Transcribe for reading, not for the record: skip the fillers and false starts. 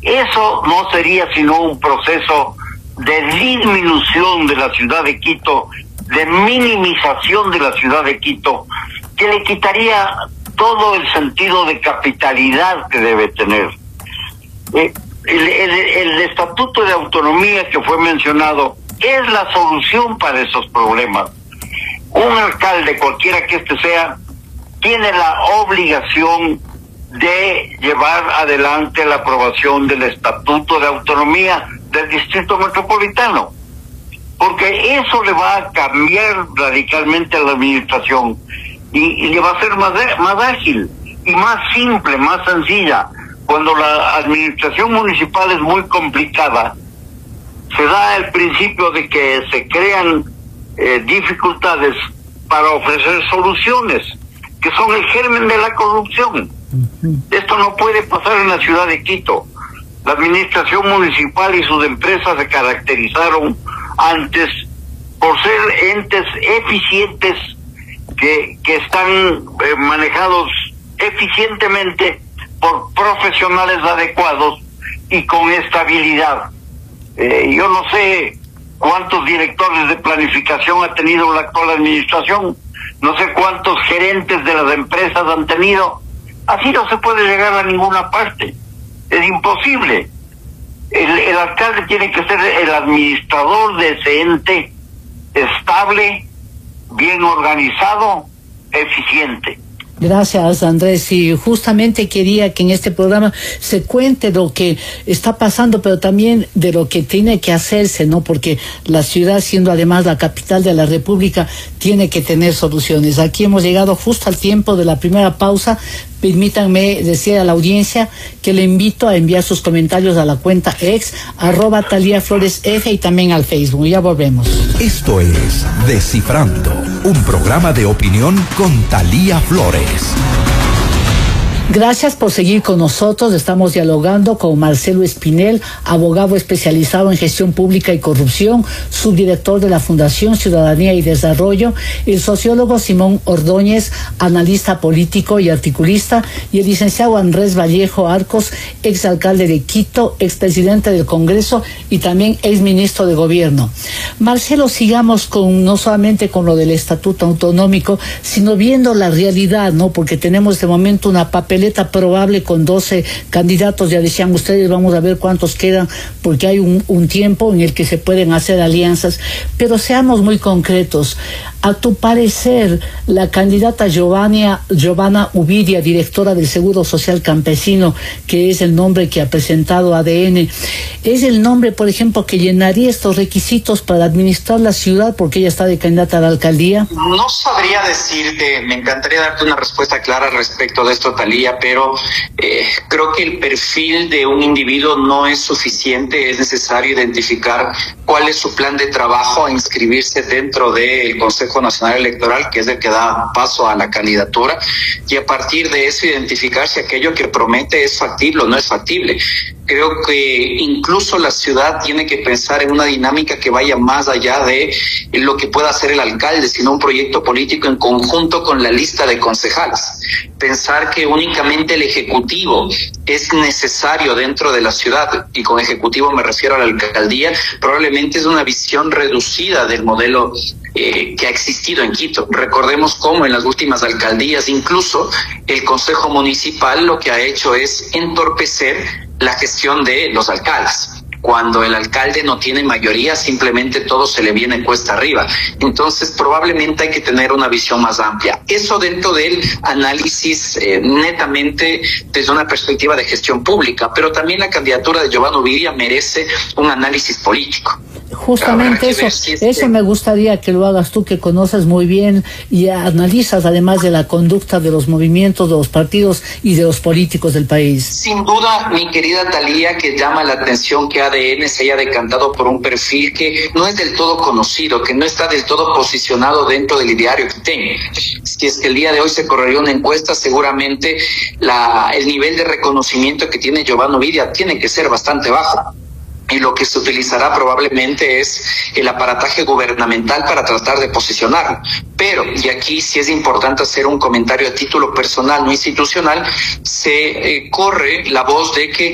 Eso no sería sino un proceso de disminución de la ciudad de Quito, de minimización de la ciudad de Quito, que le quitaría todo el sentido de capitalidad que debe tener. El Estatuto de Autonomía que fue mencionado es la solución para esos problemas. Un alcalde, cualquiera que éste sea, tiene la obligación de llevar adelante la aprobación del Estatuto de Autonomía del Distrito Metropolitano, porque eso le va a cambiar radicalmente a la administración y le va a ser más ágil y más simple, más sencilla. Cuando la administración municipal es muy complicada, se da el principio de que se crean dificultades para ofrecer soluciones, que son el germen de la corrupción. Esto no puede pasar en la ciudad de Quito. La administración municipal y sus empresas se caracterizaron antes por ser entes eficientes que están manejados eficientemente por profesionales adecuados y con estabilidad. Yo no sé cuántos directores de planificación ha tenido la actual administración, no sé cuántos gerentes de las empresas han tenido. Así no se puede llegar a ninguna parte, es imposible. El alcalde tiene que ser el administrador de ese ente, estable, bien organizado, eficiente. Gracias, Andrés. Y justamente quería que en este programa se cuente lo que está pasando, pero también de lo que tiene que hacerse, ¿no? Porque la ciudad, siendo además la capital de la República, tiene que tener soluciones. Aquí hemos llegado justo al tiempo de la primera pausa. Permítanme decir a la audiencia que le invito a enviar sus comentarios a la cuenta @TaliaFloresF y también al Facebook. Ya volvemos. Esto es Descifrando, un programa de opinión con Talía Flores. Gracias por seguir con nosotros. Estamos dialogando con Marcelo Espinel, abogado especializado en gestión pública y corrupción, subdirector de la Fundación Ciudadanía y Desarrollo, el sociólogo Simón Ordóñez, analista político y articulista, y el licenciado Andrés Vallejo Arcos, exalcalde de Quito, expresidente del Congreso y también exministro de Gobierno. Marcelo, sigamos no solamente con lo del Estatuto Autonómico, sino viendo la realidad, ¿no? Porque tenemos de momento una papeleta probable con 12 candidatos, ya decían ustedes, vamos a ver cuántos quedan, porque hay un tiempo en el que se pueden hacer alianzas, pero seamos muy concretos. A tu parecer, la candidata Giovanna Ubidia, directora del Seguro Social Campesino, que es el nombre que ha presentado ADN, ¿es el nombre, por ejemplo, que llenaría estos requisitos para administrar la ciudad porque ella está de candidata a la alcaldía? No sabría decirte, me encantaría darte una respuesta clara respecto de esto, Talía, pero creo que el perfil de un individuo no es suficiente. Es necesario identificar cuál es su plan de trabajo, inscribirse dentro del Consejo Nacional Electoral, que es el que da paso a la candidatura, y a partir de eso identificar si aquello que promete es factible o no es factible. Creo que incluso la ciudad tiene que pensar en una dinámica que vaya más allá de lo que pueda hacer el alcalde, sino un proyecto político en conjunto con la lista de concejales. Pensar que únicamente el Ejecutivo es necesario dentro de la ciudad, y con Ejecutivo me refiero a la alcaldía, probablemente es una visión reducida del modelo que ha existido en Quito. Recordemos cómo en las últimas alcaldías, incluso el Consejo Municipal lo que ha hecho es entorpecer la gestión de los alcaldes. Cuando el alcalde no tiene mayoría, simplemente todo se le viene cuesta arriba. Entonces, probablemente hay que tener una visión más amplia. Eso dentro del análisis netamente desde una perspectiva de gestión pública, pero también la candidatura de Giovanna Ubidia merece un análisis político. Justamente eso me gustaría que lo hagas tú, que conoces muy bien y analizas además de la conducta de los movimientos, de los partidos y de los políticos del país. Sin duda, mi querida Talía, que llama la atención que ADN se haya decantado por un perfil que no es del todo conocido, que no está del todo posicionado dentro del ideario que tiene. Si es que el día de hoy se correría una encuesta, seguramente el nivel de reconocimiento que tiene Giovanna Ubidia tiene que ser bastante bajo. Y lo que se utilizará probablemente es el aparataje gubernamental para tratar de posicionarlo. Pero, y aquí sí es importante hacer un comentario a título personal, no institucional, se corre la voz de que